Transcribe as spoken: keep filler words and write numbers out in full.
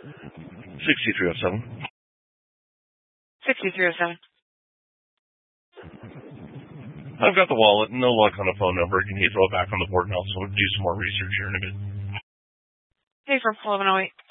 sixty-three oh seven. sixty-three oh seven. I've got the wallet. No luck on the phone number. Can you throw it back on the board and I'll do some more research here in a bit? Hey, from eleven oh eight.